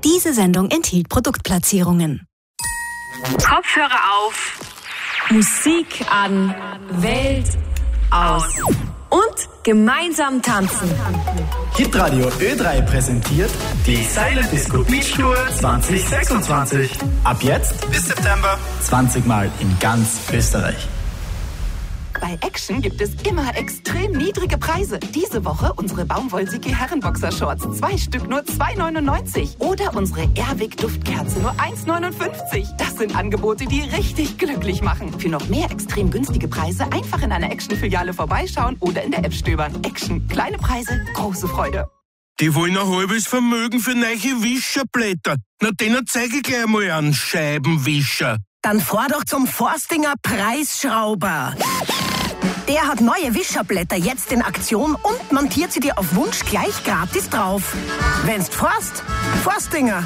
Diese Sendung enthielt Produktplatzierungen. Kopfhörer auf. Musik an. Welt aus. Und gemeinsam tanzen. Hitradio Ö3 präsentiert die Silent Disco Beach Tour 2026. Ab jetzt bis September 20 Mal in ganz Österreich. Bei Action gibt es immer extrem niedrige Preise. Diese Woche unsere Baumwollsiki Herrenboxershorts. 2 Stück nur 2,99. Oder unsere Airwick Duftkerze nur 1,59. Das sind Angebote, die richtig glücklich machen. Für noch mehr extrem günstige Preise einfach in einer Action-Filiale vorbeischauen oder in der App stöbern. Action. Kleine Preise, große Freude. Die wollen ein halbes Vermögen für neue Wischerblätter. Na, denen zeige ich gleich mal an, Scheibenwischer. Dann fahr doch zum Forstinger Preisschrauber. Der hat neue Wischerblätter jetzt in Aktion und montiert sie dir auf Wunsch gleich gratis drauf. Wenn's fährst, Forstinger.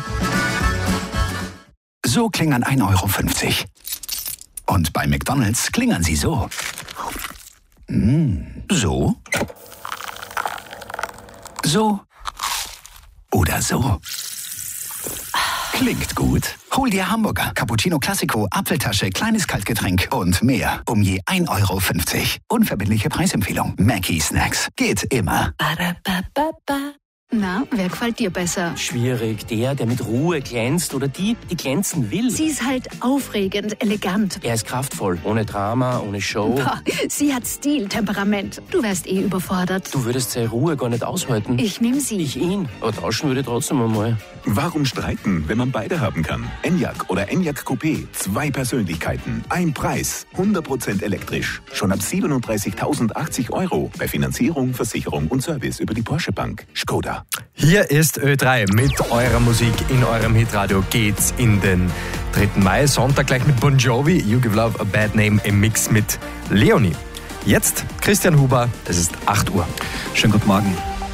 So klingen 1,50 €. Und bei McDonald's klingen sie so. So. So. Oder so. Klingt gut. Hol dir Hamburger, Cappuccino Classico, Apfeltasche, kleines Kaltgetränk und mehr. Um je 1,50 €. Unverbindliche Preisempfehlung. Mackie Snacks. Geht immer. Na, wer gefällt dir besser? Schwierig. Der mit Ruhe glänzt oder die glänzen will. Sie ist halt aufregend, elegant. Er ist kraftvoll, ohne Drama, ohne Show. Boah, sie hat Stil, Temperament. Du wärst eh überfordert. Du würdest seine Ruhe gar nicht aushalten. Ich nehm sie. Ich ihn. Aber tauschen würde trotzdem einmal. Warum streiten, wenn man beide haben kann? Enyaq oder Enyaq Coupé. 2 Persönlichkeiten, ein Preis. 100% elektrisch. Schon ab 37.080 €. Bei Finanzierung, Versicherung und Service über die Porsche Bank. Skoda. Hier ist Ö3 mit eurer Musik in eurem Hitradio. Geht's in den 3. Mai. Sonntag gleich mit Bon Jovi. You Give Love a Bad Name im Mix mit Leonie. Jetzt Christian Huber. Es ist 8 Uhr. Schönen guten Morgen.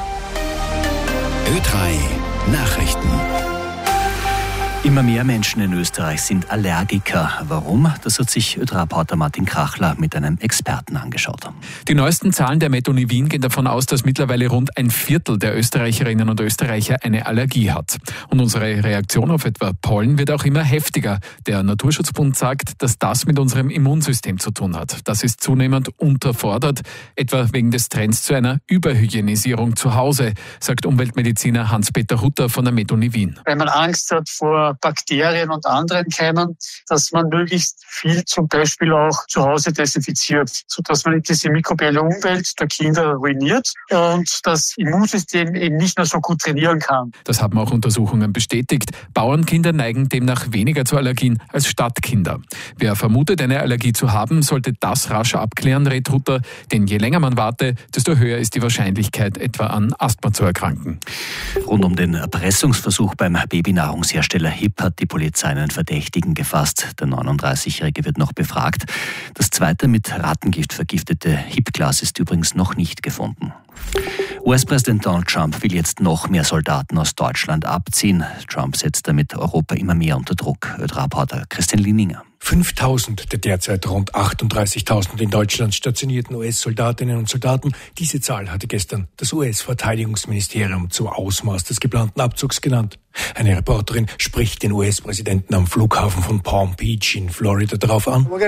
Ö3 Nachrichten. Immer mehr Menschen in Österreich sind Allergiker. Warum? Das hat sich Ö3-Reporter Martin Krachler mit einem Experten angeschaut. Die neuesten Zahlen der Metuni Wien gehen davon aus, dass mittlerweile rund 1/4 der Österreicherinnen und Österreicher eine Allergie hat. Und unsere Reaktion auf etwa Pollen wird auch immer heftiger. Der Naturschutzbund sagt, dass das mit unserem Immunsystem zu tun hat. Das ist zunehmend unterfordert, etwa wegen des Trends zu einer Überhygienisierung zu Hause, sagt Umweltmediziner Hans-Peter Hutter von der Metuni Wien. Wenn man Angst hat vor Bakterien und anderen Keimen, dass man möglichst viel zum Beispiel auch zu Hause desinfiziert, sodass man diese mikrobielle Umwelt der Kinder ruiniert und das Immunsystem eben nicht mehr so gut trainieren kann. Das haben auch Untersuchungen bestätigt. Bauernkinder neigen demnach weniger zu Allergien als Stadtkinder. Wer vermutet, eine Allergie zu haben, sollte das rasch abklären, rät Hutter, denn je länger man warte, desto höher ist die Wahrscheinlichkeit, etwa an Asthma zu erkranken. Rund um den Erpressungsversuch beim Babynahrungshersteller HIP hat die Polizei einen Verdächtigen gefasst. Der 39-Jährige wird noch befragt. Das zweite mit Rattengift vergiftete HIP-Glas ist übrigens noch nicht gefunden. US-Präsident Donald Trump will jetzt noch mehr Soldaten aus Deutschland abziehen. Trump setzt damit Europa immer mehr unter Druck. Reporter Christian Lininger. 5.000 der derzeit rund 38.000 in Deutschland stationierten US-Soldatinnen und Soldaten. Diese Zahl hatte gestern das US-Verteidigungsministerium zum Ausmaß des geplanten Abzugs genannt. Eine Reporterin spricht den US-Präsidenten am Flughafen von Palm Beach in Florida darauf an. Wir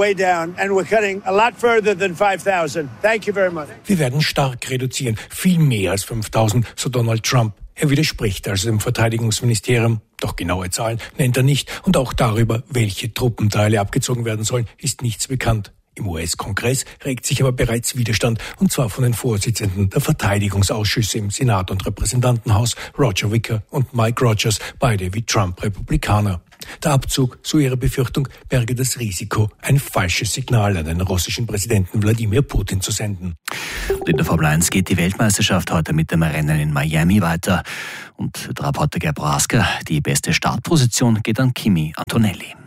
werden stark reduzieren, viel mehr als 5.000, so Donald Trump. Er widerspricht also dem Verteidigungsministerium. Doch genaue Zahlen nennt er nicht. Und auch darüber, welche Truppenteile abgezogen werden sollen, ist nichts bekannt. Im US-Kongress regt sich aber bereits Widerstand, und zwar von den Vorsitzenden der Verteidigungsausschüsse im Senat und Repräsentantenhaus, Roger Wicker und Mike Rogers, beide wie Trump Republikaner. Der Abzug, so ihre Befürchtung, berge das Risiko, ein falsches Signal an den russischen Präsidenten Wladimir Putin zu senden. Und in der Formel 1 geht die Weltmeisterschaft heute mit dem Rennen in Miami weiter. Und der Reporter Gerb Rasker, die beste Startposition geht an Kimi Antonelli.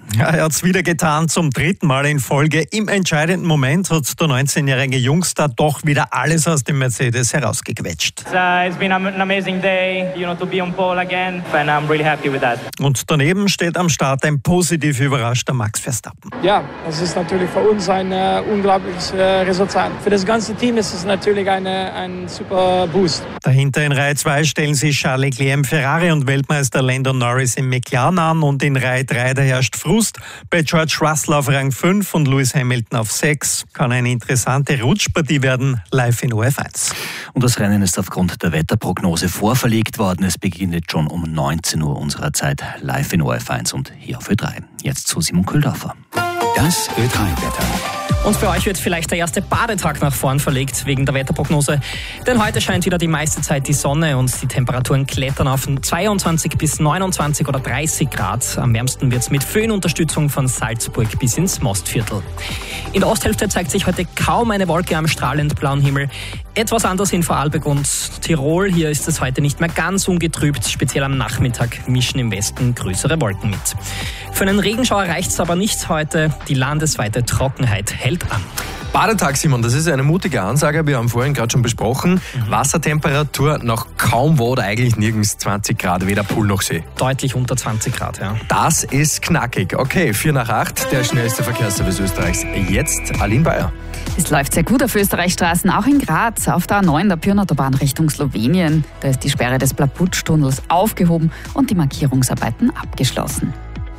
Ja, er hat es wieder getan, zum 3. Mal in Folge. Im entscheidenden Moment hat der 19-jährige Jungstar doch wieder alles aus dem Mercedes herausgequetscht. It's been an amazing day, to be on pole again, and I'm really happy with that. Und daneben steht am Start ein positiv überraschter Max Verstappen. Ja, das ist natürlich für uns ein unglaubliches Resultat. Für das ganze Team ist es natürlich ein super Boost. Dahinter in Reihe 2 stellen sich Charles Leclerc im Ferrari und Weltmeister Lando Norris im McLaren an. Und in Reihe 3 da herrscht Frust. Bei George Russell auf Rang 5 und Lewis Hamilton auf 6. Kann eine interessante Rutschpartie werden, live in ORF1. Und das Rennen ist aufgrund der Wetterprognose vorverlegt worden. Es beginnt schon um 19 Uhr unserer Zeit live in ORF1 und hier auf Ö3. Jetzt zu Simon Kühldorfer. Das Ö3-Wetter. Und für euch wird vielleicht der erste Badetag nach vorn verlegt wegen der Wetterprognose. Denn heute scheint wieder die meiste Zeit die Sonne und die Temperaturen klettern auf 22 bis 29 oder 30 Grad. Am wärmsten wird es mit Föhnunterstützung von Salzburg bis ins Mostviertel. In der Osthälfte zeigt sich heute kaum eine Wolke am strahlend blauen Himmel. Etwas anders in Vorarlberg und Tirol. Hier ist es heute nicht mehr ganz ungetrübt. Speziell am Nachmittag mischen im Westen größere Wolken mit. Für einen Regenschauer reicht es aber nicht heute. Die landesweite Trockenheit hält an. Badetag, Simon, das ist eine mutige Ansage. Wir haben vorhin gerade schon besprochen. Wassertemperatur noch kaum wo oder eigentlich nirgends 20 Grad, weder Pool noch See. Deutlich unter 20 Grad, ja. Das ist knackig. Okay, 7:45, der schnellste Verkehrsservice Österreichs. Jetzt Aline Bayer. Es läuft sehr gut auf Österreichstraßen, auch in Graz, auf der A9 der Pyrnautobahn Richtung Slowenien. Da ist die Sperre des Blaputsch-Tunnels aufgehoben und die Markierungsarbeiten abgeschlossen.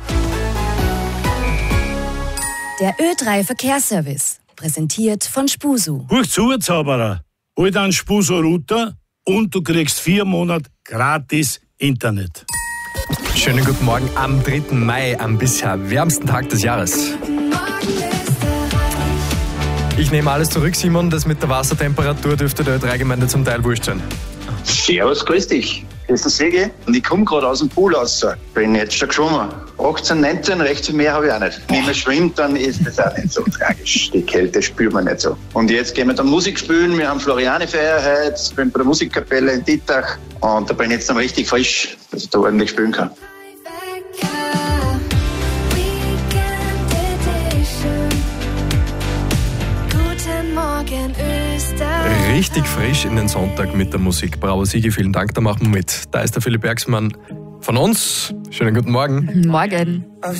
Der Ö3 Verkehrsservice, präsentiert von Spusu. Huch zu, Zauberer. Hol dann Spusu-Router und du kriegst 4 Monate gratis Internet. Schönen guten Morgen am 3. Mai, am bisher wärmsten Tag des Jahres. Ich nehme alles zurück, Simon, das mit der Wassertemperatur dürfte der Ö3-Gemeinde zum Teil wurscht sein. Servus, grüß dich. Das ist der Sigi und ich komme gerade aus dem Pool raus. Bin jetzt schon geschwommen. 18, 19, rechts im Meer habe ich auch nicht. Wenn man schwimmt, dann ist das auch nicht so tragisch. Die Kälte spürt man nicht so. Und jetzt gehen wir dann Musik spielen. Wir haben Floriane-Feier heute. Ich bin bei der Musikkapelle in Dittach. Und da bin ich jetzt dann richtig frisch, dass ich da ordentlich spielen kann. Richtig frisch in den Sonntag mit der Musik. Bravo Sigi, vielen Dank, da machen wir mit. Da ist der Philipp Bergsmann von uns. Schönen guten Morgen. Morgen.